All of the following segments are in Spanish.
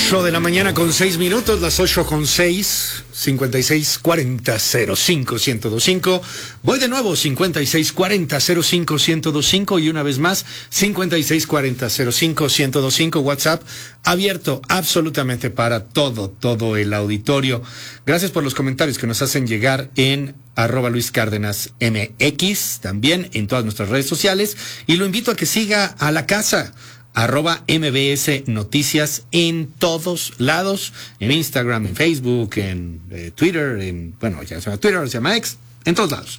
8 de la mañana con 6 minutos, las 8 con 6, 5640-05-1025. Voy de nuevo, 5640-05-1025 y una vez más, 5640-05-1025, WhatsApp abierto absolutamente para todo el auditorio. Gracias por los comentarios que nos hacen llegar en @LuisCárdenasMX, también en todas nuestras redes sociales, y lo invito a que siga a la casa. @MBS Noticias en todos lados, en Instagram, en Facebook, en Twitter, ya se llama Twitter, se llama X, en todos lados.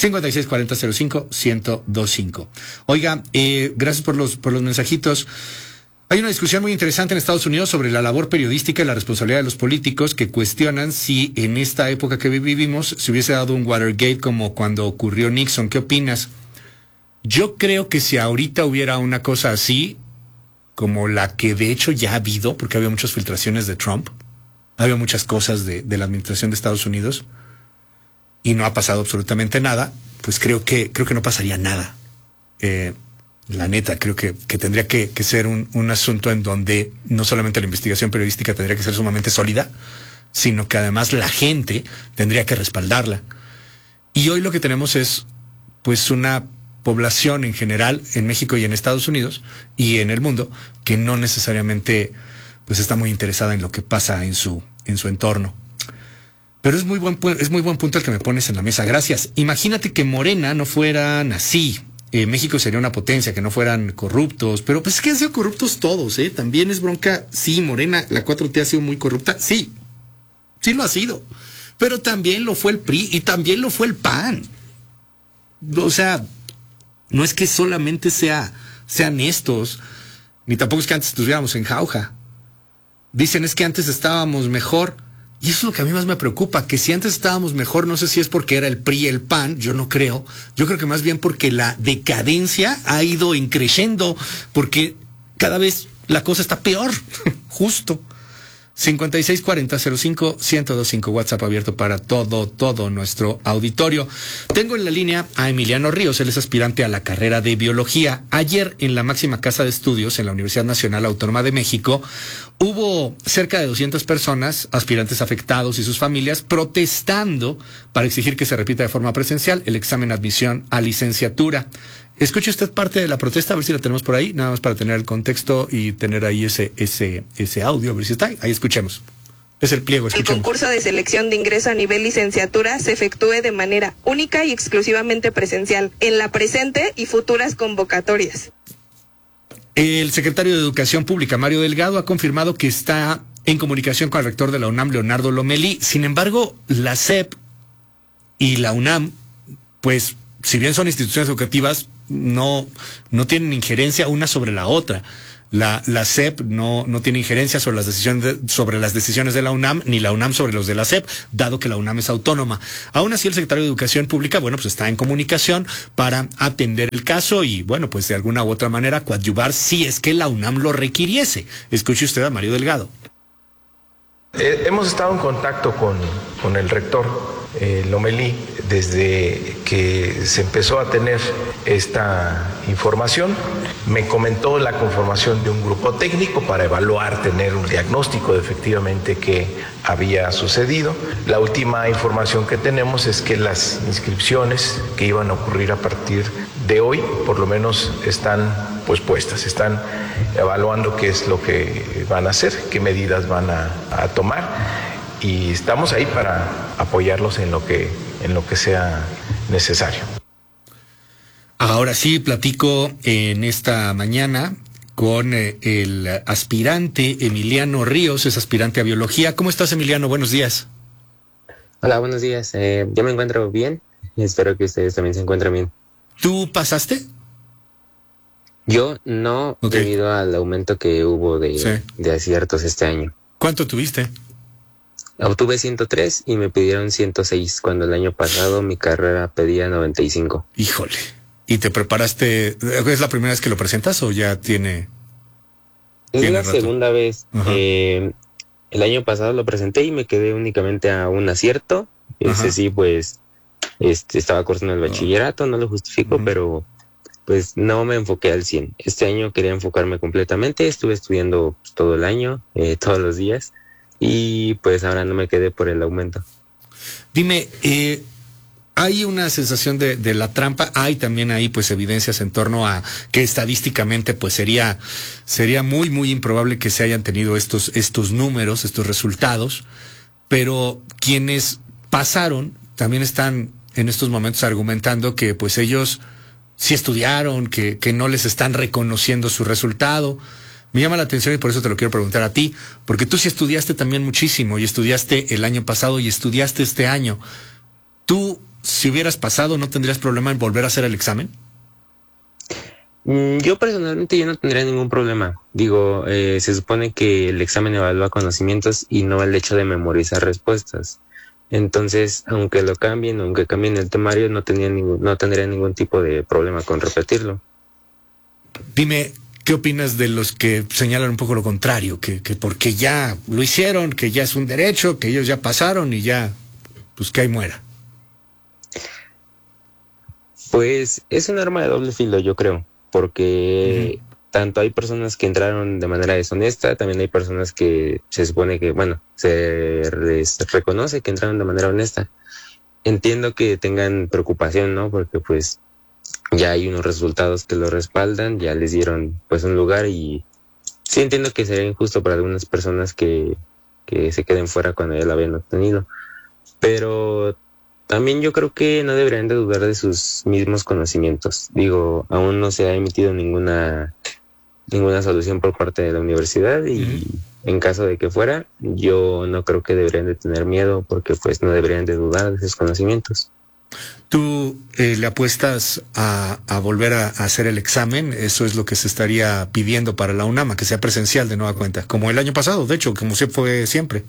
5640-05-1025. Oiga, gracias por los mensajitos. Hay una discusión muy interesante en Estados Unidos sobre la labor periodística y la responsabilidad de los políticos, que cuestionan si en esta época que vivimos se hubiese dado un Watergate como cuando ocurrió Nixon. ¿Qué opinas? Yo creo que si ahorita hubiera una cosa así, como la que de hecho ya ha habido, porque había muchas filtraciones de Trump, había muchas cosas de la administración de Estados Unidos, y no ha pasado absolutamente nada, pues creo que no pasaría nada. La neta, creo que tendría que ser un asunto en donde no solamente la investigación periodística tendría que ser sumamente sólida, sino que además la gente tendría que respaldarla. Y hoy lo que tenemos es, pues, una población en general en México y en Estados Unidos y en el mundo que no necesariamente pues está muy interesada en lo que pasa en su entorno. Pero es muy buen punto el que me pones en la mesa. Gracias. Imagínate que Morena no fueran así. México sería una potencia, que no fueran corruptos, pero pues es que han sido corruptos todos, ¿eh? También es bronca. Sí, Morena, la 4T ha sido muy corrupta. Sí lo ha sido. Pero también lo fue el PRI y también lo fue el PAN. O sea, no es que solamente sean estos, ni tampoco es que antes estuviéramos en jauja. Dicen es que antes estábamos mejor, y eso es lo que a mí más me preocupa, que si antes estábamos mejor, no sé si es porque era el PRI, el PAN, yo no creo. Yo creo que más bien porque la decadencia ha ido creciendo, porque cada vez la cosa está peor, justo. 5640-05-1025, WhatsApp abierto para todo nuestro auditorio. Tengo en la línea a Emiliano Ríos, él es aspirante a la carrera de biología. Ayer en la máxima casa de estudios en la Universidad Nacional Autónoma de México hubo cerca de 200 personas, aspirantes afectados y sus familias, protestando para exigir que se repita de forma presencial el examen de admisión a licenciatura. Escuche usted parte de la protesta, a ver si la tenemos por ahí, nada más para tener el contexto y tener ahí ese audio, a ver si está ahí. Ahí escuchemos. Es el pliego, escuchemos. El concurso de selección de ingreso a nivel licenciatura se efectúe de manera única y exclusivamente presencial en la presente y futuras convocatorias. El secretario de Educación Pública, Mario Delgado, ha confirmado que está en comunicación con el rector de la UNAM, Leonardo Lomelí. Sin embargo, la SEP y la UNAM, pues, si bien son instituciones educativas, no tienen injerencia una sobre la otra. La SEP no tiene injerencia sobre las decisiones de la UNAM, ni la UNAM sobre los de la SEP, dado que la UNAM es autónoma. Aún así, el secretario de Educación Pública, pues está en comunicación para atender el caso y, pues de alguna u otra manera coadyuvar si es que la UNAM lo requiriese. Escuche usted a Mario Delgado. Hemos estado en contacto con el rector Lomelí desde que se empezó a tener esta información. Me comentó la conformación de un grupo técnico para evaluar, tener un diagnóstico de efectivamente qué había sucedido. La última información que tenemos es que las inscripciones que iban a ocurrir a partir de hoy, por lo menos están puestas, están evaluando qué es lo que van a hacer, qué medidas van a tomar. Y estamos ahí para apoyarlos en lo que sea necesario. Ahora sí, platico en esta mañana con el aspirante Emiliano Ríos, es aspirante a biología. ¿Cómo estás, Emiliano? Buenos días. Hola, buenos días. Yo me encuentro bien y espero que ustedes también se encuentren bien. ¿Tú pasaste? Yo no, debido al aumento que hubo de aciertos este año. ¿Cuánto tuviste? Obtuve 103 y me pidieron 106, cuando el año pasado mi carrera pedía 95. Híjole. ¿Y te preparaste? ¿Es la primera vez que lo presentas o ya tiene? Es la segunda vez. El año pasado lo presenté y me quedé únicamente a un acierto. Ese sí, pues, estaba cursando el bachillerato, no lo justifico, pero pues no me enfoqué al 100. Este año quería enfocarme completamente, estuve estudiando todo el año, todos los días, y pues ahora no me quedé por el aumento. Dime, hay una sensación de la trampa, hay también ahí pues evidencias en torno a que estadísticamente pues sería muy muy improbable que se hayan tenido estos números, estos resultados, pero quienes pasaron también están en estos momentos argumentando que pues ellos sí estudiaron, que no les están reconociendo su resultado. Me llama la atención y por eso te lo quiero preguntar a ti, porque tú sí estudiaste también muchísimo y estudiaste el año pasado y estudiaste este año. ¿Tú, si hubieras pasado, no tendrías problema en volver a hacer el examen? Yo personalmente yo no tendría ningún problema. Digo, se supone que el examen evalúa conocimientos y no el hecho de memorizar respuestas. Entonces, aunque cambien el temario, no tendría ningún tipo de problema con repetirlo. Dime, ¿qué opinas de los que señalan un poco lo contrario? Que porque ya lo hicieron, que ya es un derecho, que ellos ya pasaron y ya, pues que ahí muera. Pues es un arma de doble filo, yo creo, porque tanto hay personas que entraron de manera deshonesta, también hay personas que se supone que, se les reconoce que entraron de manera honesta. Entiendo que tengan preocupación, ¿no? Porque pues ya hay unos resultados que lo respaldan, ya les dieron pues un lugar y sí entiendo que sería injusto para algunas personas que se queden fuera cuando ya lo habían obtenido. Pero también yo creo que no deberían de dudar de sus mismos conocimientos. Digo, aún no se ha emitido ninguna solución por parte de la universidad y en caso de que fuera, yo no creo que deberían de tener miedo porque pues no deberían de dudar de sus conocimientos. ¿Tú le apuestas a volver a hacer el examen? Eso es lo que se estaría pidiendo para la UNAM, que sea presencial de nueva cuenta, como el año pasado, de hecho, como se fue siempre.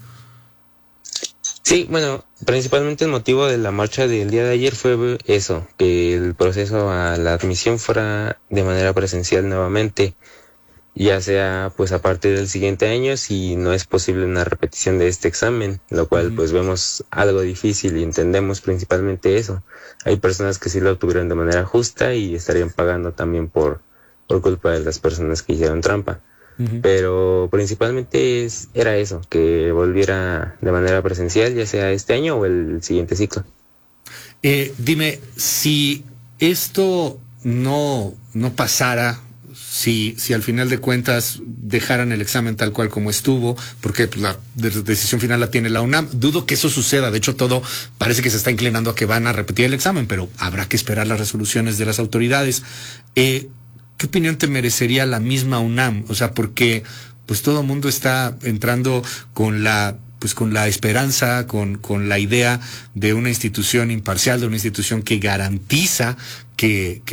Sí, principalmente el motivo de la marcha del día de ayer fue eso, que el proceso a la admisión fuera de manera presencial nuevamente, ya sea pues a partir del siguiente año si no es posible una repetición de este examen, lo cual pues vemos algo difícil y entendemos principalmente eso. Hay personas que sí lo obtuvieron de manera justa y estarían pagando también por culpa de las personas que hicieron trampa. Pero principalmente era eso, que volviera de manera presencial, ya sea este año o el siguiente ciclo. Dime, si esto no pasara, si al final de cuentas dejaran el examen tal cual como estuvo, porque pues, la decisión final la tiene la UNAM, dudo que eso suceda. De hecho, todo parece que se está inclinando a que van a repetir el examen, pero habrá que esperar las resoluciones de las autoridades. ¿Qué opinión te merecería la misma UNAM? O sea, porque pues todo el mundo está entrando con la esperanza, con la idea de una institución imparcial, de una institución que garantiza que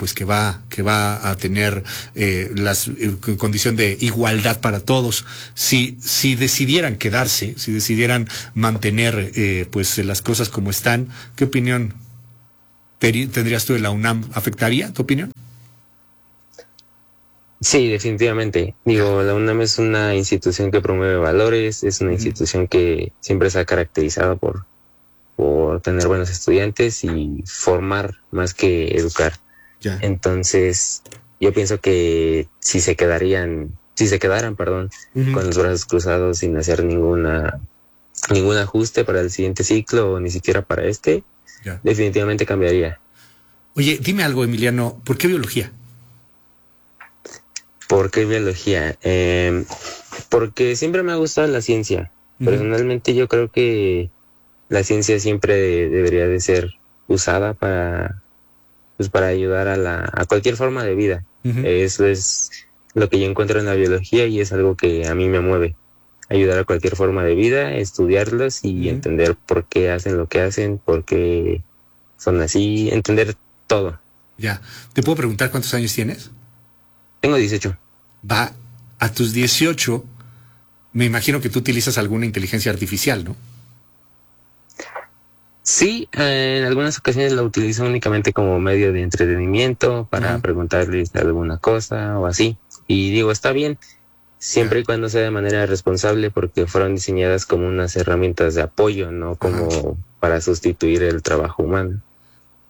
va a tener las condición de igualdad para todos. Si decidieran quedarse, si decidieran mantener las cosas como están, ¿qué opinión tendrías tú de la UNAM? ¿Afectaría tu opinión? Sí, definitivamente. Digo, la UNAM es una institución que promueve valores, es una institución que siempre se ha caracterizado por tener buenos estudiantes y formar más que educar. Ya. Entonces, yo pienso que si se quedaran, con los brazos cruzados sin hacer ningún ajuste para el siguiente ciclo o ni siquiera para este, definitivamente cambiaría. Oye, dime algo, Emiliano, ¿por qué biología? ¿Por qué biología? Porque siempre me ha gustado la ciencia. Personalmente yo creo que la ciencia siempre debería de ser usada para ayudar a cualquier forma de vida. Eso es lo que yo encuentro en la biología y es algo que a mí me mueve. Ayudar a cualquier forma de vida, estudiarlos y entender por qué hacen lo que hacen, por qué son así, entender todo. Ya. ¿Te puedo preguntar cuántos años tienes? Tengo 18. Va, a tus 18, me imagino que tú utilizas alguna inteligencia artificial, ¿no? Sí, en algunas ocasiones la utilizo únicamente como medio de entretenimiento para preguntarles alguna cosa o así. Y digo, está bien, siempre y cuando sea de manera responsable porque fueron diseñadas como unas herramientas de apoyo, no como para sustituir el trabajo humano.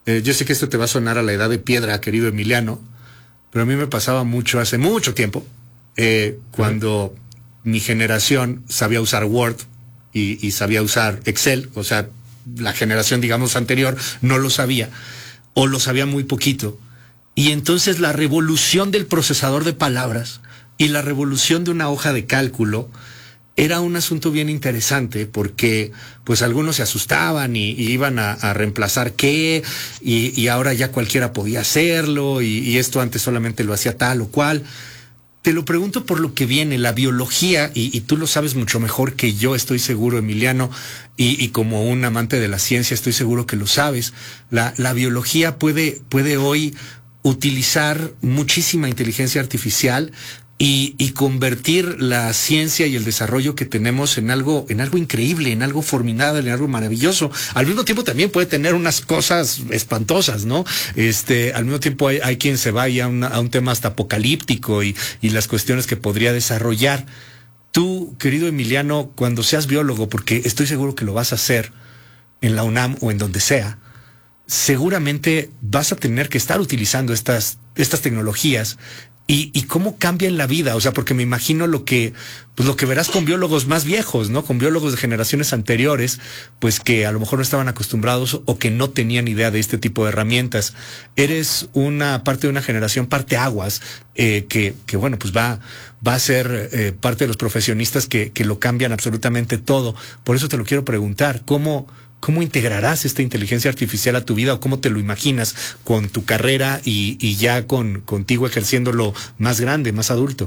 Yo sé que esto te va a sonar a la edad de piedra, querido Emiliano, pero a mí me pasaba mucho hace mucho tiempo, cuando mi generación sabía usar Word y sabía usar Excel, o sea, la generación, digamos, anterior no lo sabía, o lo sabía muy poquito. Y entonces la revolución del procesador de palabras y la revolución de una hoja de cálculo era un asunto bien interesante, porque pues algunos se asustaban y iban a reemplazar qué, y ahora ya cualquiera podía hacerlo, y esto antes solamente lo hacía tal o cual. Te lo pregunto por lo que viene, la biología, y tú lo sabes mucho mejor que yo, estoy seguro, Emiliano, y como un amante de la ciencia estoy seguro que lo sabes. La biología puede hoy utilizar muchísima inteligencia artificial y convertir la ciencia y el desarrollo que tenemos en algo increíble, en algo formidable, en algo maravilloso. Al mismo tiempo también puede tener unas cosas espantosas, ¿no? Al mismo tiempo hay quien se va a un tema hasta apocalíptico y las cuestiones que podría desarrollar. Tú, querido Emiliano, cuando seas biólogo, porque estoy seguro que lo vas a hacer en la UNAM o en donde sea, seguramente vas a tener que estar utilizando estas tecnologías. Y cómo cambian la vida, o sea, porque me imagino lo que verás con biólogos más viejos, ¿no? Con biólogos de generaciones anteriores, pues que a lo mejor no estaban acostumbrados o que no tenían idea de este tipo de herramientas. Eres una parte de una generación parteaguas, que bueno, pues va a ser parte de los profesionistas que lo cambian absolutamente todo. Por eso te lo quiero preguntar, ¿Cómo integrarás esta inteligencia artificial a tu vida, o cómo te lo imaginas con tu carrera y ya contigo ejerciéndolo más grande, más adulto?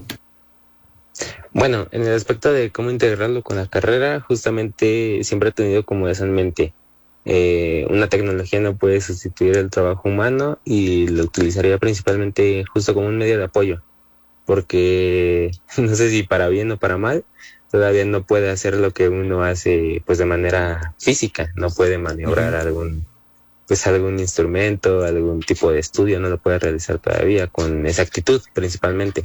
Bueno, en el aspecto de cómo integrarlo con la carrera, justamente siempre he tenido como eso en mente. Una tecnología no puede sustituir el trabajo humano, y lo utilizaría principalmente justo como un medio de apoyo, porque no sé si para bien o para mal, todavía no puede hacer lo que uno hace pues de manera física, no puede maniobrar algún instrumento, algún tipo de estudio, no lo puede realizar todavía con exactitud principalmente.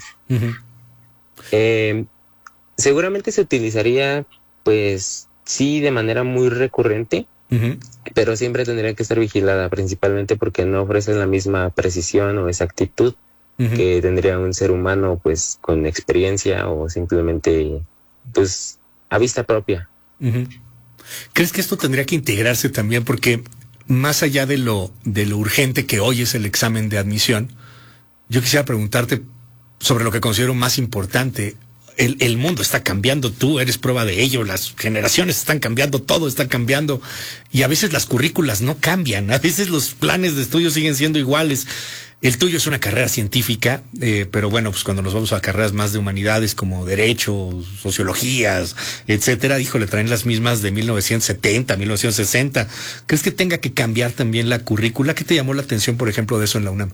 Seguramente se utilizaría pues sí de manera muy recurrente, pero siempre tendría que estar vigilada, principalmente porque no ofrece la misma precisión o exactitud que tendría un ser humano pues con experiencia o simplemente pues a vista propia. ¿Crees que esto tendría que integrarse también? Porque más allá de lo urgente que hoy es el examen de admisión, yo quisiera preguntarte sobre lo que considero más importante. El mundo está cambiando, tú eres prueba de ello, las generaciones están cambiando, todo está cambiando, y a veces las currículas no cambian, a veces los planes de estudio siguen siendo iguales. El tuyo es una carrera científica, pero bueno, pues cuando nos vamos a carreras más de humanidades como Derecho, Sociologías, etcétera, híjole, traen las mismas de 1970, 1960. ¿Crees que tenga que cambiar también la currícula? ¿Qué te llamó la atención, por ejemplo, de eso en la UNAM?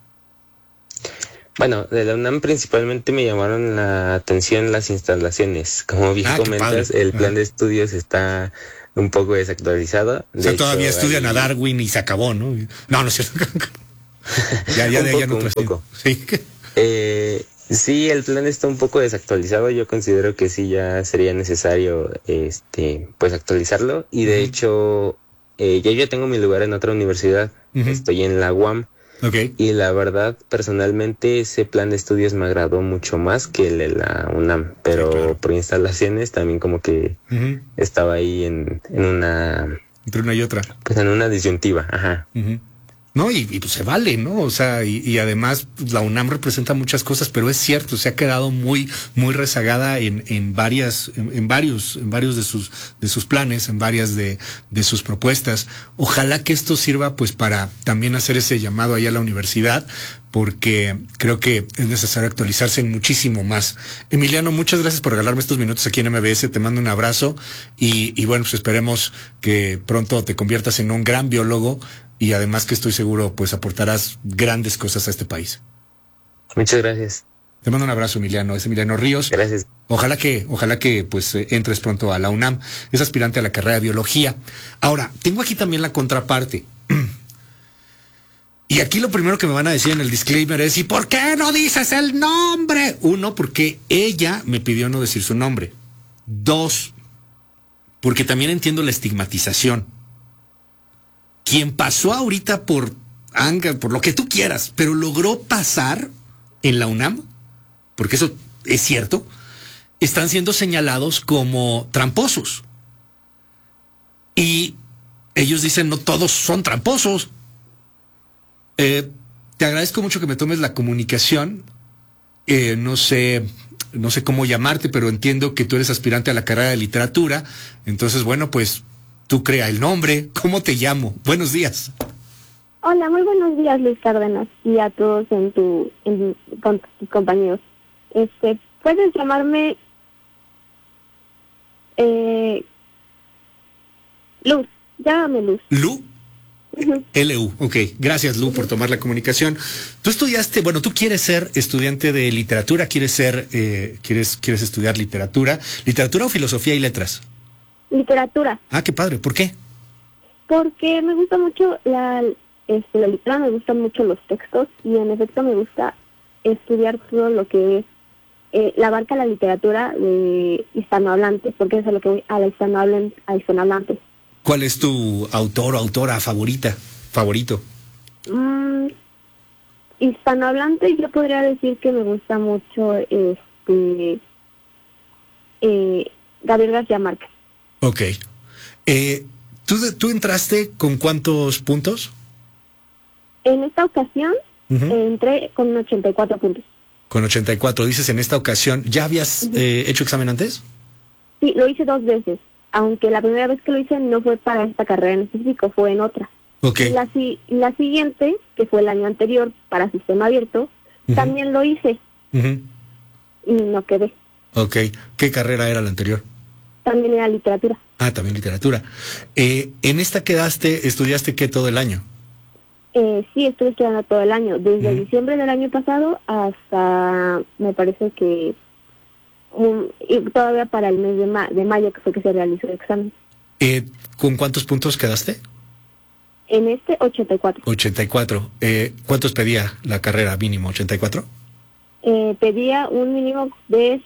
Bueno, de la UNAM principalmente me llamaron la atención las instalaciones. Como bien comentas, el plan de estudios está un poco desactualizado. O sea, todavía estudian a Darwin y se acabó, ¿no? No es cierto. ya no poco. Sí, el plan está un poco desactualizado. Yo considero que sí ya sería necesario pues actualizarlo, y de hecho yo tengo mi lugar en otra universidad. Estoy en la UAM. Okay. Y la verdad, personalmente, ese plan de estudios me agradó mucho más que el de la UNAM, pero sí, claro, por instalaciones también como que estaba ahí en una... Entre una y otra. Pues en una disyuntiva, ajá. No, y pues se vale, ¿no? O sea, y además la UNAM representa muchas cosas, pero es cierto, se ha quedado muy rezagada en varios de sus planes, en varias de sus propuestas. Ojalá que esto sirva pues para también hacer ese llamado ahí a la universidad, porque creo que es necesario actualizarse muchísimo más. Emiliano, muchas gracias por regalarme estos minutos aquí en MBS, te mando un abrazo, y bueno, pues esperemos que pronto te conviertas en un gran biólogo, y además que estoy seguro pues aportarás grandes cosas a este país. Muchas gracias. Te mando un abrazo, Emiliano. Es Emiliano Ríos. Gracias. Ojalá que pues entres pronto a la UNAM. Es aspirante a la carrera de biología. Ahora, tengo aquí también la contraparte. Y aquí lo primero que me van a decir en el disclaimer es: ¿y por qué no dices el nombre? 1, porque ella me pidió no decir su nombre. 2, porque también entiendo la estigmatización. quien pasó ahorita por lo que tú quieras, pero logró pasar en la UNAM, porque eso es cierto, están siendo señalados como tramposos. Y ellos dicen, no todos son tramposos. Te agradezco mucho que me tomes la comunicación. No sé cómo llamarte, pero entiendo que tú eres aspirante a la carrera de literatura. Entonces, bueno, pues tú crea el nombre. ¿Cómo te llamo? Buenos días. Hola, muy buenos días, Luis Cárdenas, y a todos con tus compañeros. Puedes llamarme Luz, llámame Luz. ¿Lu? Uh-huh. L-U, ok. Gracias, Lu, por tomar la comunicación. Tú estudiaste, bueno, tú quieres ser estudiante de literatura, quieres estudiar literatura o filosofía y letras. Literatura. Ah, qué padre, ¿por qué? Porque me gusta mucho la literatura, me gustan mucho los textos y en efecto me gusta estudiar todo lo que es la abarca la literatura de hispanohablantes, porque es a lo que voy, a hispanohablantes. ¿Cuál es tu autor o autora favorito? Hispanohablante, yo podría decir que me gusta mucho Gabriel García Márquez. Ok. ¿Tú entraste con cuántos puntos? En esta ocasión entré con 84 puntos. Con 84, dices en esta ocasión. ¿Ya habías hecho examen antes? Sí, lo hice 2 veces, aunque la primera vez que lo hice no fue para esta carrera en específico, fue en otra. Okay. Y la siguiente, que fue el año anterior para sistema abierto, también lo hice y no quedé. Ok, ¿qué carrera era la anterior? También era literatura. Ah, también literatura. ¿En esta estudiaste qué todo el año? Sí, estuve estudiando todo el año, desde diciembre del año pasado hasta, me parece que, y todavía para el mes de mayo, que fue que se realizó el examen. ¿Con cuántos puntos quedaste? En 84. 84. ¿Cuántos pedía la carrera mínimo? ¿84? Pedía un mínimo de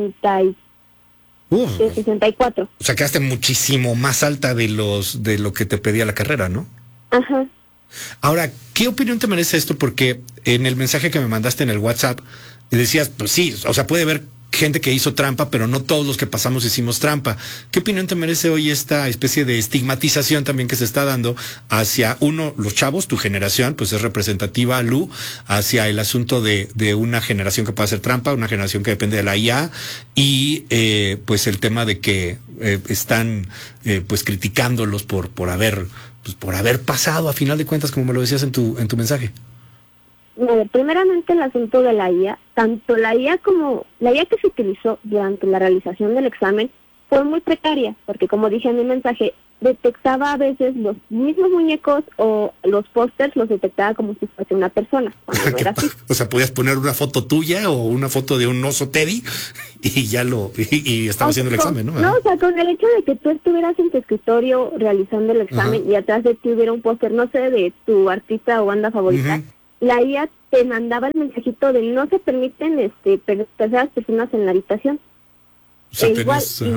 64. O sea, quedaste muchísimo más alta de lo que te pedía la carrera, ¿no? Ajá. Ahora, ¿qué opinión te merece esto? Porque en el mensaje que me mandaste en el WhatsApp decías, pues sí, o sea, puede haber gente que hizo trampa, pero no todos los que pasamos hicimos trampa. ¿Qué opinión te merece hoy esta especie de estigmatización también que se está dando hacia los chavos, tu generación, pues es representativa, Lu, hacia el asunto de una generación que puede hacer trampa, una generación que depende de la IA y pues el tema de que están pues criticándolos por haber pasado a final de cuentas, como me lo decías en tu mensaje? Primeramente el asunto de la IA, tanto la IA como la IA que se utilizó durante la realización del examen fue muy precaria, porque como dije en mi mensaje, detectaba a veces los mismos muñecos o los pósters los detectaba como si fuese una persona, cuando no era así. O sea, podías poner una foto tuya o una foto de un oso Teddy y ya y estaba haciendo el examen, ¿no? No, o sea, con el hecho de que tú estuvieras en tu escritorio realizando el examen y atrás de ti hubiera un póster, no sé, de tu artista o banda favorita, la IA te mandaba el mensajito de no se permiten terceras personas en la habitación. O sea, igual,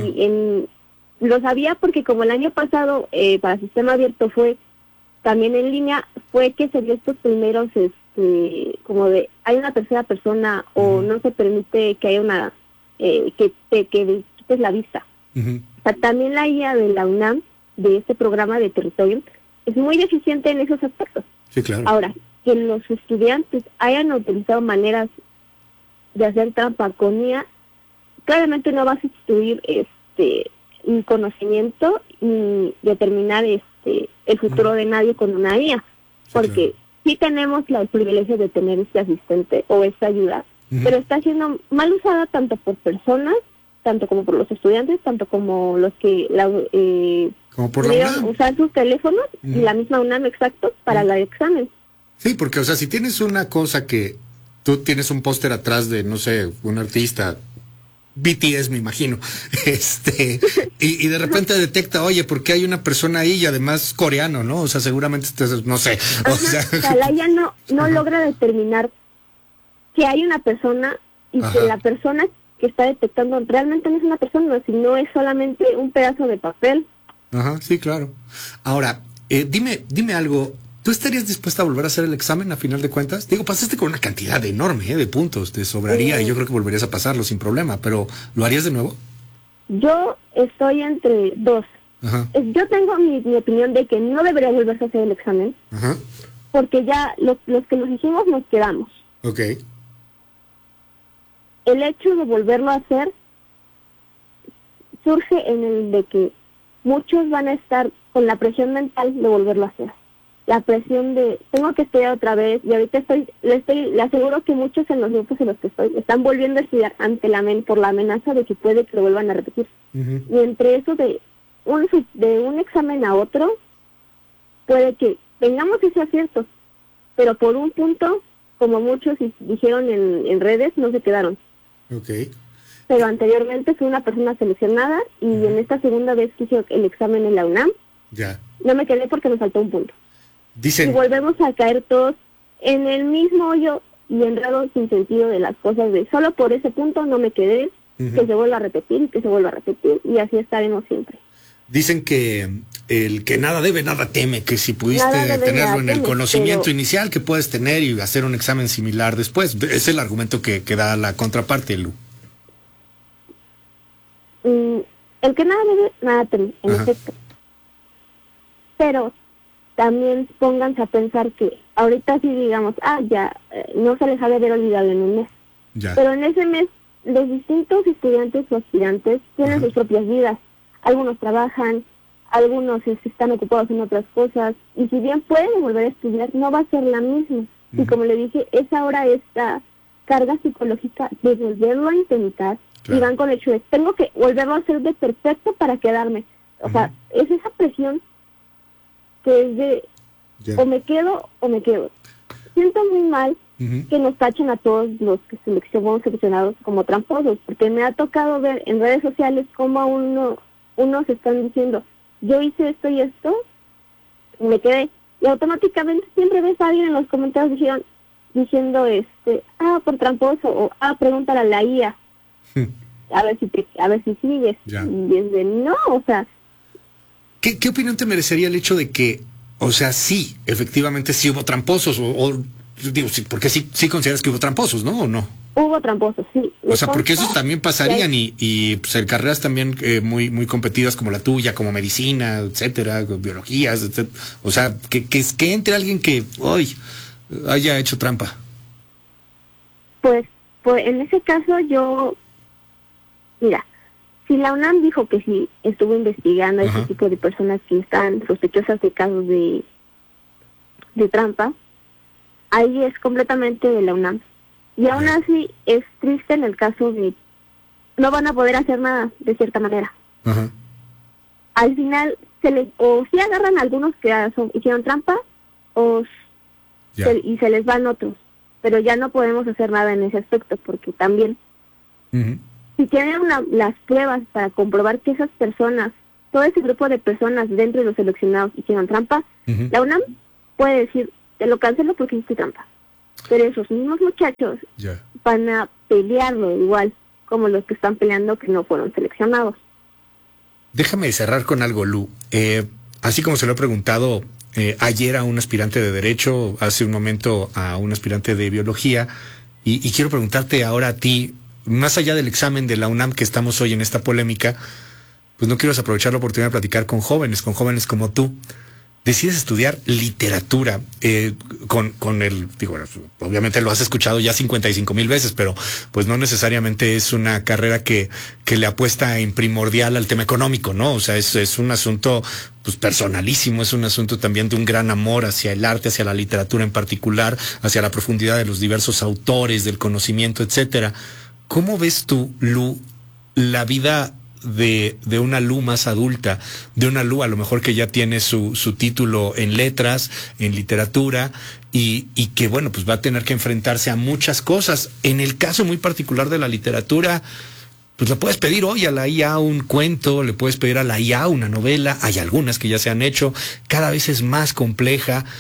lo sabía porque como el año pasado para sistema abierto fue también en línea, fue que se dio estos primeros, como de hay una tercera persona o no se permite que haya una, que quites la vista. O sea, también la IA de la UNAM, de este programa de territorio, es muy deficiente en esos aspectos. Sí, claro. Ahora, que los estudiantes hayan utilizado maneras de hacer trampa con IA, claramente no va a sustituir un conocimiento ni determinar el futuro de nadie con una IA, porque sí tenemos el privilegio de tener este asistente o esta ayuda, pero está siendo mal usada tanto por personas, tanto como por los estudiantes, tanto como los que como por la UNAM. Usar sus teléfonos y la misma UNAM, exacto, para el examen. Sí, porque, o sea, si tienes una cosa que tú tienes un póster atrás de, no sé, un artista, BTS me imagino, y de repente detecta, oye, porque hay una persona ahí y además coreano, ¿no? O sea, seguramente, no sé. O sea, la IA no logra determinar que hay una persona y que la persona que está detectando realmente no es una persona, sino es solamente un pedazo de papel. Ajá, sí, claro. Ahora, Dime algo. ¿Tú estarías dispuesta a volver a hacer el examen a final de cuentas? Digo, pasaste con una cantidad enorme de puntos, te sobraría y yo creo que volverías a pasarlo sin problema, pero ¿lo harías de nuevo? Yo estoy entre dos. Ajá. Yo tengo mi opinión de que no debería volverse a hacer el examen, Ajá. porque ya los que nos hicimos nos quedamos. Ok. El hecho de volverlo a hacer surge en el de que muchos van a estar con la presión mental de volverlo a hacer. La presión de, tengo que estudiar otra vez, y ahorita le aseguro que muchos en los grupos en los que estoy están volviendo a estudiar ante por la amenaza de que puede que lo vuelvan a repetir. Uh-huh. Y entre eso de un examen a otro, puede que tengamos ese acierto, pero por un punto, como muchos dijeron en redes, no se quedaron. Ok. Pero anteriormente fui una persona seleccionada y en esta segunda vez que hice el examen en la UNAM, Ya. no me quedé porque me faltó un punto. Y Dicen, volvemos a caer todos en el mismo hoyo y enredo sin sentido de las cosas de solo por ese punto no me quedé, que se vuelva a repetir y que se vuelva a repetir y así estaremos siempre. dicen que el que nada debe, nada teme, que si pudiste Nada debe, tenerlo nada en el teme, conocimiento pero- inicial que puedes tener y hacer un examen similar después. Es el argumento que da la contraparte, Lu. El que nada debe, nada teme, en Ajá. efecto. Pero también pónganse a pensar que ahorita sí digamos, no se les ha de haber olvidado en un mes. Ya. Pero en ese mes, los distintos estudiantes o aspirantes tienen Ajá. sus propias vidas. Algunos trabajan, algunos están ocupados en otras cosas, y si bien pueden volver a estudiar, no va a ser la misma. Y Ujú. como le dije, es ahora esta carga psicológica de volverlo a intentar, Claro. y van con el hecho de, tengo que volverlo a hacer de perfecto para quedarme. O sea, es esa presión que es de, Ya. o me quedo o me quedo. Siento muy mal Ujú. que nos tachen a todos los que somos seleccionados como tramposos, porque me ha tocado ver en redes sociales cómo a unos están diciendo, yo hice esto y esto, me quedé, y automáticamente siempre ves a alguien en los comentarios diciendo por tramposo, o pregúntale a la IA, a ver si sigues. Ya. Y es de, no, o sea, ¿Qué opinión te merecería el hecho de que, o sea, sí, efectivamente sí hubo tramposos, digo, sí, porque sí consideras que hubo tramposos, ¿no? ¿O no? hubo tramposos, sí. O sea, porque consta esos también pasarían y pues, en carreras también muy muy competidas como la tuya, como medicina, etcétera, biologías, etcétera. O sea, que entre alguien que hoy haya hecho trampa. Pues en ese caso mira, si la UNAM dijo que sí estuvo investigando a Ajá. ese tipo de personas que están sospechosas de casos de trampa, ahí es completamente de la UNAM. Y aún así es triste en el caso de no van a poder hacer nada de cierta manera. Ajá. Al final o sí agarran a algunos que hicieron trampa Ya. y se les van otros, pero ya no podemos hacer nada en ese aspecto porque también Ujú. si tienen las pruebas para comprobar que esas personas, todo ese grupo de personas dentro de los seleccionados hicieron trampa, Ujú. la UNAM puede decir, te lo cancelo porque hiciste trampa. Pero esos mismos muchachos Ya. van a pelearlo igual como los que están peleando que no fueron seleccionados. Déjame cerrar con algo, Lu. Así como se lo he preguntado ayer a un aspirante de Derecho, hace un momento a un aspirante de Biología, y quiero preguntarte ahora a ti, más allá del examen de la UNAM que estamos hoy en esta polémica, pues no quiero aprovechar la oportunidad de platicar con jóvenes como tú. Decides estudiar literatura con el, digo, obviamente lo has escuchado ya 55,000 veces, pero pues no necesariamente es una carrera que le apuesta en primordial al tema económico, ¿no? O sea, es un asunto pues personalísimo, es un asunto también de un gran amor hacia el arte, hacia la literatura en particular, hacia la profundidad de los diversos autores, del conocimiento, etcétera. ¿Cómo ves tú, Lu, la vida de una Lu más adulta, de una Lu a lo mejor que ya tiene su título en letras, en literatura, y que bueno, pues va a tener que enfrentarse a muchas cosas? En el caso muy particular de la literatura, pues le puedes pedir hoy a la IA un cuento, le puedes pedir a la IA una novela, hay algunas que ya se han hecho, cada vez es más compleja.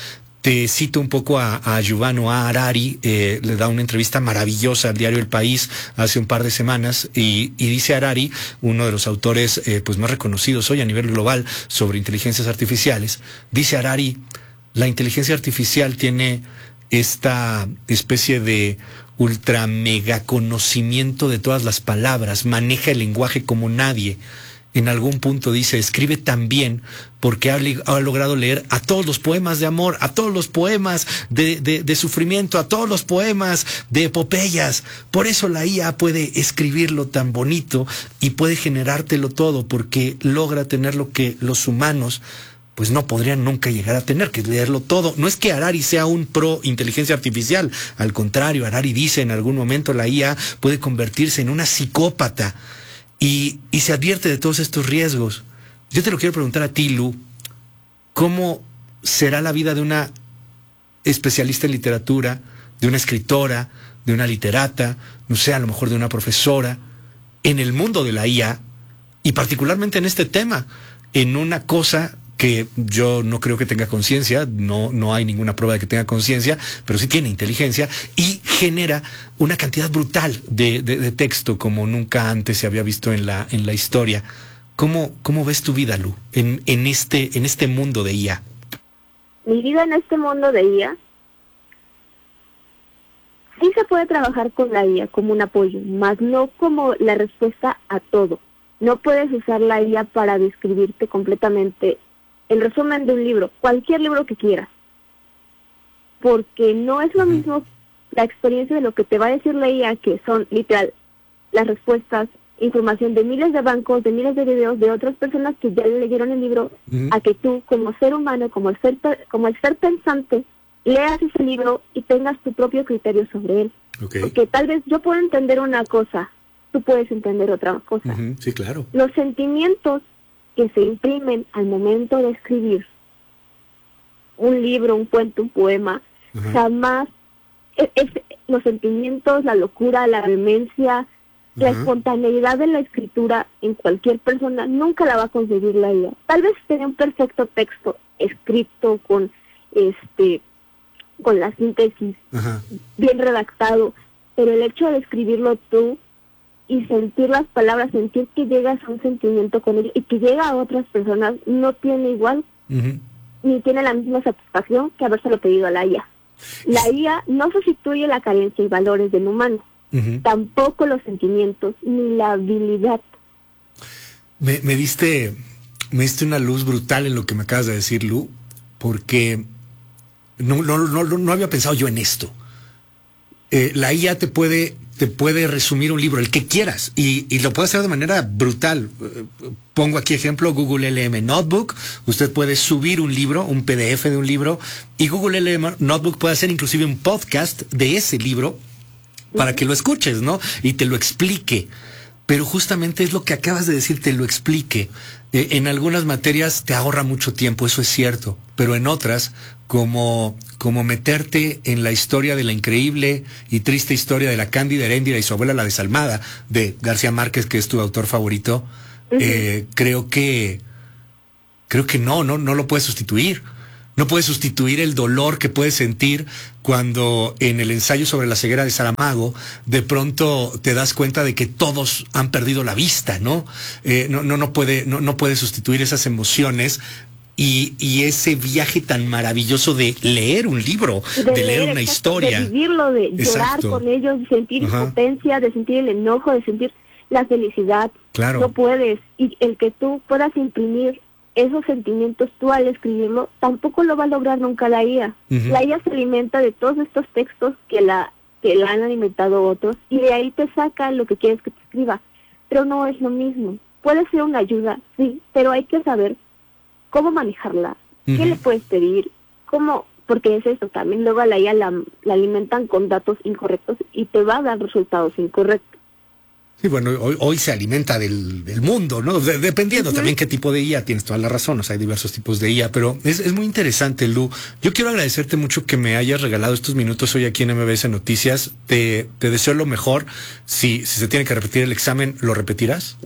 te cito un poco a Yuval Noah Harari, le da una entrevista maravillosa al diario El País hace un par de semanas y dice Harari, uno de los autores pues más reconocidos hoy a nivel global sobre inteligencias artificiales, dice Harari, la inteligencia artificial tiene esta especie de ultra mega conocimiento de todas las palabras, maneja el lenguaje como nadie. En algún punto dice, escribe tan bien porque ha logrado leer a todos los poemas de amor, a todos los poemas de sufrimiento, a todos los poemas de epopeyas. Por eso la IA puede escribirlo tan bonito y puede generártelo todo porque logra tener lo que los humanos pues no podrían nunca llegar a tener, que es leerlo todo. No es que Harari sea un pro inteligencia artificial, al contrario, Harari dice en algún momento la IA puede convertirse en una psicópata. Y se advierte de todos estos riesgos. Yo te lo quiero preguntar a ti, Lu, ¿cómo será la vida de una especialista en literatura, de una escritora, de una literata, no sé, a lo mejor de una profesora, en el mundo de la IA, y particularmente en este tema, en una cosa que yo no creo que tenga conciencia, no hay ninguna prueba de que tenga conciencia, pero sí tiene inteligencia y genera una cantidad brutal de texto como nunca antes se había visto en la historia. ¿Cómo ves tu vida, Lu, en este mundo de IA? Mi vida en este mundo de IA, sí se puede trabajar con la IA como un apoyo, más no como la respuesta a todo. No puedes usar la IA para describirte completamente el resumen de un libro, cualquier libro que quieras, porque no es lo mismo la experiencia de lo que te va a decir la IA, que son literal las respuestas, información de miles de bancos, de miles de videos de otras personas que ya leyeron el libro, a que tú como ser humano, como el ser pensante, leas ese libro y tengas tu propio criterio sobre él. Okay. Porque tal vez yo puedo entender una cosa, tú puedes entender otra cosa. Sí, claro. Los sentimientos que se imprimen al momento de escribir un libro, un cuento, un poema, jamás los sentimientos, la locura, la vehemencia, la espontaneidad de la escritura en cualquier persona nunca la va a conseguir la IA. Tal vez tenga un perfecto texto escrito con la síntesis bien redactado, pero el hecho de escribirlo tú y sentir las palabras, sentir que llegas a un sentimiento con ello y que llega a otras personas, no tiene igual, ni tiene la misma satisfacción que habérselo pedido a la IA. La IA no sustituye la carencia y valores del humano, tampoco los sentimientos, ni la habilidad. Me diste una luz brutal en lo que me acabas de decir, Lu, porque no había pensado yo en esto. La IA te puede resumir un libro, el que quieras, y lo puede hacer de manera brutal. Pongo aquí ejemplo, Google LM Notebook. Usted puede subir un libro, un PDF de un libro, y Google LM Notebook puede hacer inclusive un podcast de ese libro para que lo escuches, ¿no? Y te lo explique. Pero justamente es lo que acabas de decir, te lo explique. En algunas materias te ahorra mucho tiempo, eso es cierto, pero en otras, como meterte en la historia de la increíble y triste historia de la Cándida Heréndira y su abuela la desalmada, de García Márquez, que es tu autor favorito, creo que no lo puedes sustituir. No puedes sustituir el dolor que puedes sentir cuando en el ensayo sobre la ceguera de Saramago de pronto te das cuenta de que todos han perdido la vista, ¿no? No puede sustituir esas emociones y ese viaje tan maravilloso de leer un libro, de leer una historia. De vivirlo, de llorar con ellos, de sentir impotencia, de sentir el enojo, de sentir la felicidad. Claro. No puedes. Y el que tú puedas imprimir esos sentimientos tú al escribirlo, tampoco lo va a lograr nunca la IA. La IA se alimenta de todos estos textos que la han alimentado otros, y de ahí te saca lo que quieres que te escriba. Pero no es lo mismo. Puede ser una ayuda, sí, pero hay que saber cómo manejarla, qué le puedes pedir, cómo, porque es eso, también luego a la IA la alimentan con datos incorrectos y te va a dar resultados incorrectos. Sí, bueno, hoy se alimenta del mundo, ¿no? Dependiendo también qué tipo de IA, tienes toda la razón, o sea, hay diversos tipos de IA, pero es muy interesante, Lu. Yo quiero agradecerte mucho que me hayas regalado estos minutos hoy aquí en MBS Noticias. Te deseo lo mejor. Si se tiene que repetir el examen, ¿lo repetirás?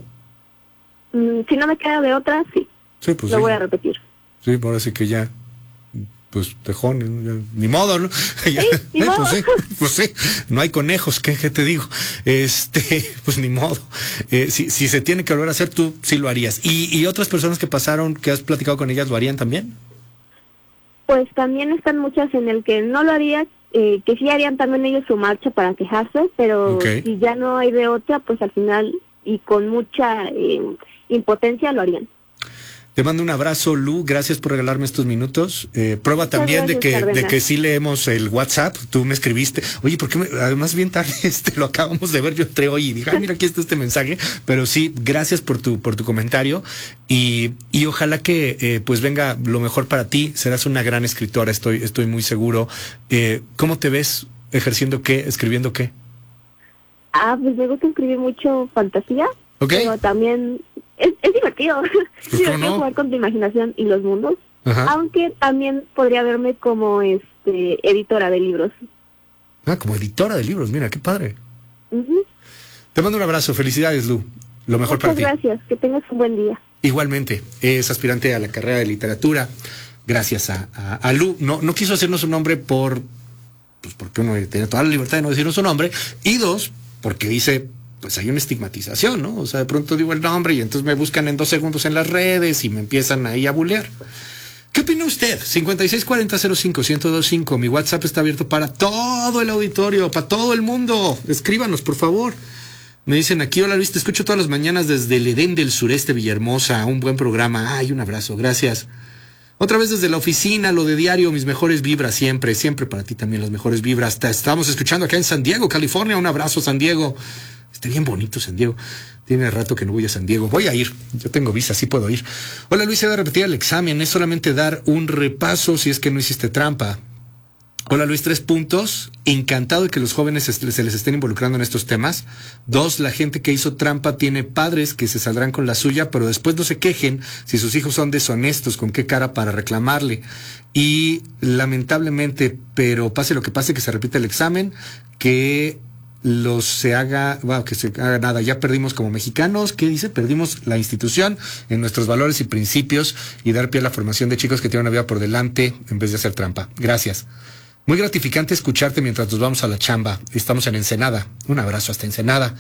Si no me queda de otra, sí. Sí, pues lo voy a repetir. Sí, ahora sí que ya pues tejón, ni modo, ¿no? Ni modo. Pues sí, no hay conejos, ¿qué te digo? Pues ni modo. Si se tiene que volver a hacer, tú sí lo harías. ¿Y otras personas que pasaron, que has platicado con ellas, lo harían también? Pues también están muchas en el que no lo haría, que sí harían también ellos su marcha para quejarse, pero si ya no hay de otra, pues al final y con mucha impotencia lo harían. Te mando un abrazo, Lu, gracias por regalarme estos minutos. Prueba muchas también de que sí leemos el WhatsApp, tú me escribiste. Oye, ¿por qué además bien tarde lo acabamos de ver, yo entré hoy y dije, mira, aquí está este mensaje, pero sí, gracias por tu comentario y ojalá que pues venga lo mejor para ti, serás una gran escritora, estoy muy seguro. ¿Cómo te ves ejerciendo qué, escribiendo qué? Pues me gusta escribir mucho fantasía, pero también es divertido. Es divertido jugar con tu imaginación y los mundos. Ajá. Aunque también podría verme como editora de libros. Como editora de libros, mira, qué padre. Te mando un abrazo, felicidades, Lu. Lo mejor para ti. Muchas gracias, que tengas un buen día. Igualmente, es aspirante a la carrera de literatura. Gracias a Lu. No quiso hacernos un nombre porque uno tiene toda la libertad de no decirnos su nombre. Y dos, porque dice, pues hay una estigmatización, ¿no? O sea, de pronto digo el nombre y entonces me buscan en 2 segundos en las redes y me empiezan ahí a bulear. ¿Qué opina usted? 5640-05-1025. Mi WhatsApp está abierto para todo el auditorio, para todo el mundo. Escríbanos, por favor. Me dicen aquí, hola Luis, te escucho todas las mañanas desde el Edén del Sureste, Villahermosa. Un buen programa. Ay, un abrazo, gracias. Otra vez desde la oficina, lo de diario, mis mejores vibras siempre para ti también las mejores vibras. Te estamos escuchando acá en San Diego, California. Un abrazo, San Diego. Está bien bonito San Diego. Tiene rato que no voy a San Diego. Voy a ir. Yo tengo visa, sí puedo ir. Hola Luis, se va a repetir el examen. Es solamente dar un repaso si es que no hiciste trampa. Hola Luis, 3 puntos. Encantado de que los jóvenes se les estén involucrando en estos temas. 2, la gente que hizo trampa tiene padres que se saldrán con la suya, pero después no se quejen si sus hijos son deshonestos, con qué cara para reclamarle. Y lamentablemente, pero pase lo que pase, que se repita el examen, que se haga nada. Ya perdimos como mexicanos, ¿qué dice? Perdimos la institución en nuestros valores y principios y dar pie a la formación de chicos que tienen una vida por delante en vez de hacer trampa. Gracias. Muy gratificante escucharte mientras nos vamos a la chamba. Estamos en Ensenada. Un abrazo hasta Ensenada.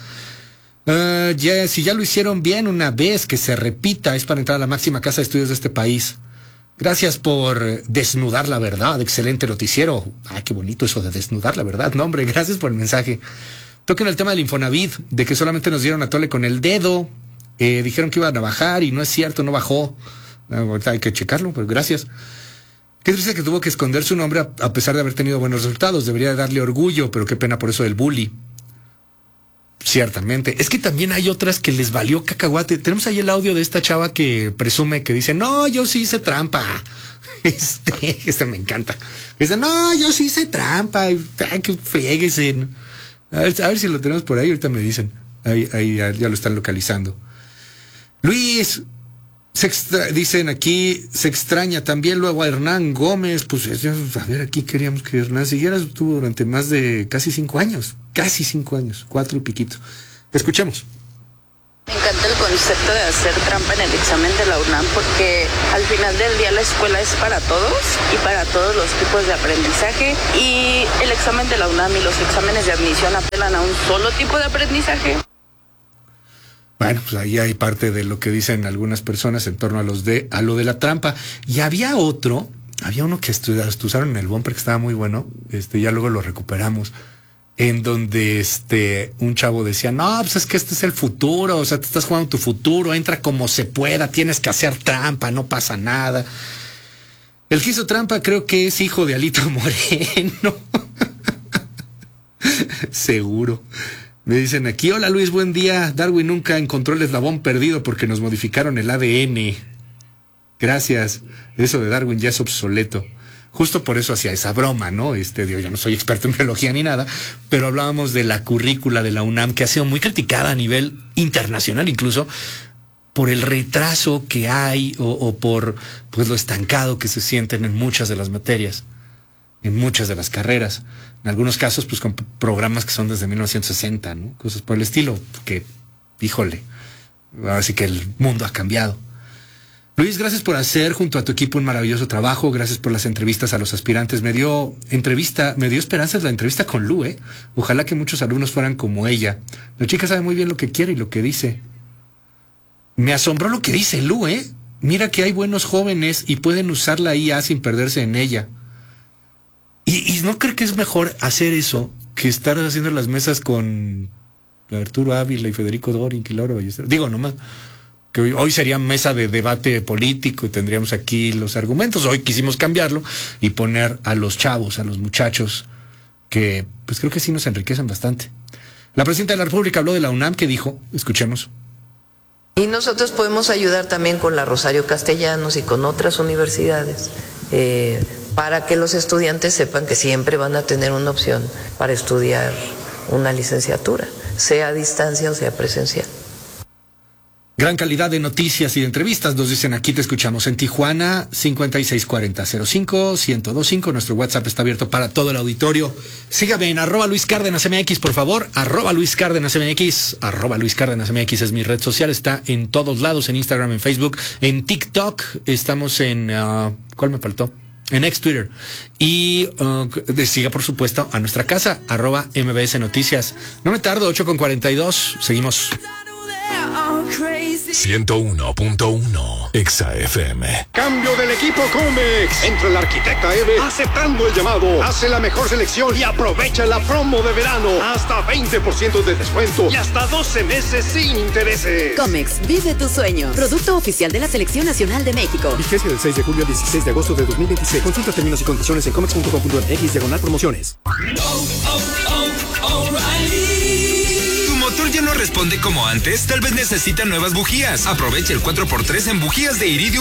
Si ya lo hicieron bien una vez, que se repita. Es para entrar a la máxima casa de estudios de este país. Gracias por desnudar la verdad. Excelente noticiero. Qué bonito eso de desnudar la verdad. No, hombre, gracias por el mensaje. Toquen el tema del Infonavit, de que solamente nos dieron a tole con el dedo. Dijeron que iban a bajar y no es cierto, no bajó. Ahorita hay que checarlo, pero gracias. Qué triste que tuvo que esconder su nombre a pesar de haber tenido buenos resultados. Debería darle orgullo, pero qué pena por eso del bully. Ciertamente. Es que también hay otras que les valió cacahuate. Tenemos ahí el audio de esta chava que presume que dice, no, yo sí hice trampa. Este me encanta. Dice, no, yo sí hice trampa. Que frieguese. A ver si lo tenemos por ahí. Ahorita me dicen. Ahí ya lo están localizando. Luis, dicen aquí, se extraña también luego a Hernán Gómez. Pues a ver, aquí queríamos que Hernán siguiera. Estuvo durante más de casi 5 años. Casi 5 años, 4 y piquito. Escuchemos. Me encanta el concepto de hacer trampa en el examen de la UNAM porque al final del día la escuela es para todos y para todos los tipos de aprendizaje, y el examen de la UNAM y los exámenes de admisión apelan a un solo tipo de aprendizaje. Bueno, pues ahí hay parte de lo que dicen algunas personas en torno a lo de la trampa. Y había uno que estudiaron en el Bumper que estaba muy bueno, ya luego lo recuperamos, en donde un chavo decía, no, pues es que este es el futuro, o sea, te estás jugando tu futuro, entra como se pueda, tienes que hacer trampa, no pasa nada. El que hizo trampa creo que es hijo de Alito Moreno. Seguro. Me dicen aquí, hola Luis, buen día. Darwin nunca encontró el eslabón perdido porque nos modificaron el ADN. Gracias. Eso de Darwin ya es obsoleto. Justo por eso hacía esa broma, ¿no? Yo no soy experto en biología ni nada, pero hablábamos de la currícula de la UNAM, que ha sido muy criticada a nivel internacional incluso, por el retraso que hay o por pues lo estancado que se sienten en muchas de las materias, en muchas de las carreras. En algunos casos, pues con programas que son desde 1960, ¿no? Cosas por el estilo, que, híjole, ahora sí que el mundo ha cambiado. Luis, gracias por hacer junto a tu equipo un maravilloso trabajo. Gracias por las entrevistas a los aspirantes. Me dio esperanzas la entrevista con Lu, ¿eh? Ojalá que muchos alumnos fueran como ella. La chica sabe muy bien lo que quiere y lo que dice. Me asombró lo que dice Lu, ¿eh? Mira que hay buenos jóvenes y pueden usar la IA sin perderse en ella. ¿Y no creo que es mejor hacer eso que estar haciendo las mesas con Arturo Ávila y Federico Dorin y Laura Ballesteros? Digo, nomás que hoy sería mesa de debate político y tendríamos aquí los argumentos. Hoy quisimos cambiarlo y poner a los chavos, a los muchachos, que pues creo que sí nos enriquecen bastante. La presidenta de la República habló de la UNAM, que dijo, escuchemos. Y nosotros podemos ayudar también con la Rosario Castellanos y con otras universidades para que los estudiantes sepan que siempre van a tener una opción para estudiar una licenciatura, sea a distancia o sea presencial. Gran calidad de noticias y de entrevistas, nos dicen aquí, te escuchamos en Tijuana, 5640-05-1025, nuestro WhatsApp está abierto para todo el auditorio. Sígame en @LuisCárdenasMX, por favor, @LuisCárdenasMX, @LuisCárdenasMX es mi red social, está en todos lados, en Instagram, en Facebook, en TikTok, estamos en, ¿cuál me faltó? En ex Twitter. Y siga, por supuesto, a nuestra casa, @MBS Noticias. No me tardo, 8:42, seguimos. 101.1 Exa FM. Cambio del equipo Comex. Entra la arquitecta Eve aceptando el llamado. Hace la mejor selección y aprovecha la promo de verano. Hasta 20% de descuento y hasta 12 meses sin intereses. Comex, vive tu sueño. Producto oficial de la Selección Nacional de México. Vigencia del 6 de julio al 16 de agosto de 2026. Consulta términos y condiciones en comex.com.mx/promociones. ¿Tu motor ya no responde como antes? Tal vez necesita nuevas bujías. Aprovecha el 4x3 en bujías de Iridium